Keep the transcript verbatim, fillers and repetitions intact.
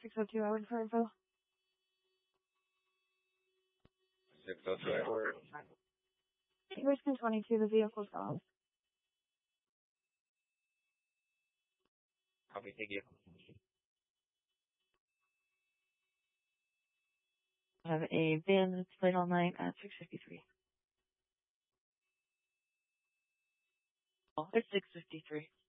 six oh two Edward for info. six oh two Edward. Richmond twenty-two, the vehicle's gone. Copy, thank you. I have a van that's played all night at six fifty-three. Oh, it's six fifty-three.